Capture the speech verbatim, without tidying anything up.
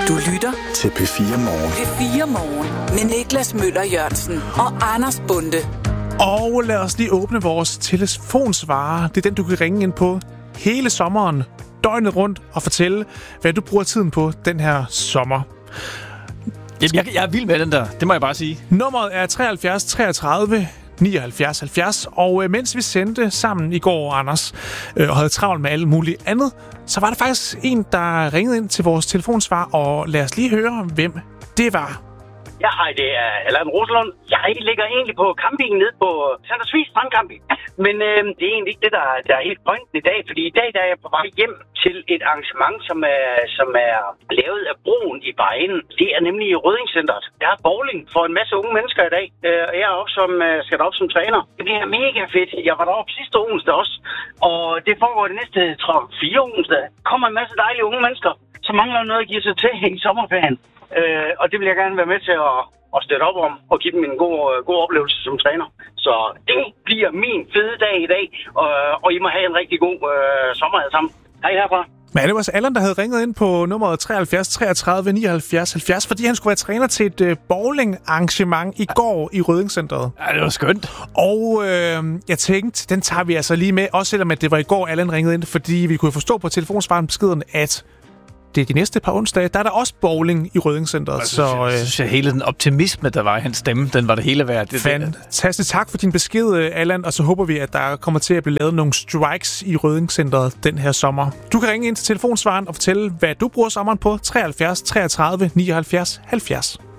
Du lytter til P fire Morgen. P fire Morgen med Niklas Møller Jørgensen og Anders Bonde. Og lad os lige åbne vores telefonsvarer. Det er den, du kan ringe ind på hele sommeren, døgnet rundt, og fortælle, hvad du bruger tiden på den her sommer. Jamen, jeg, jeg er vild med den der, det må jeg bare sige. Nummeret er treoghalvfjerds treogtredive nioghalvfjerds halvfjerds, og øh, mens vi sendte sammen i går, Anders, øh, og havde travlt med alt muligt andet, så var der faktisk en, der ringede ind til vores telefonsvar, og lad os lige høre, hvem det var. Ja, hej, det er Allan Rosalund. Jeg ligger egentlig på campingen nede på Sandersvig Strandcamping. Men øh, det er egentlig ikke det, der, der er helt pointen i dag. Fordi i dag der er jeg på vej hjem til et arrangement, som er, som er lavet af broen i Vejen. Det er nemlig i Røddingcenteret. Der er bowling for en masse unge mennesker i dag. Øh, og jeg er også som, øh, skal derop som træner. Det bliver mega fedt. Jeg var deroppe sidste onsdag også. Og det foregår det næste, tror jeg, fire onsdag. Kommer en masse dejlige unge mennesker, som mangler noget at give sig til i sommerferien. Øh, og det vil jeg gerne være med til at, at støtte op om og give dem en god, god oplevelse som træner. Så det bliver min fede dag i dag, og, og I må have en rigtig god øh, sommer alle sammen. Hej herfra. Men det var så Allan, der havde ringet ind på nummeret treoghalvfjerds treogtredive nioghalvfjerds halvfjerds, fordi han skulle være træner til et øh, bowling-arrangement i går i Røddingcenteret. Ja, det var skønt. Og øh, jeg tænkte, den tager vi altså lige med, også selvom at det var i går, Allan ringede ind, fordi vi kunne forstå på telefonsvaren beskeden, at det er de næste par onsdage. Der er der også bowling i Røddingcenteret. Så, så øh, synes jeg, hele den optimisme, der var i hans stemme, den var det hele værd. Det, fantastisk. Tak for din besked, Allan, og så håber vi, at der kommer til at blive lavet nogle strikes i Røddingcenteret den her sommer. Du kan ringe ind til telefonsvaren og fortælle, hvad du bruger sommeren på treoghalvfjerds treogtredive nioghalvfjerds halvfjerds.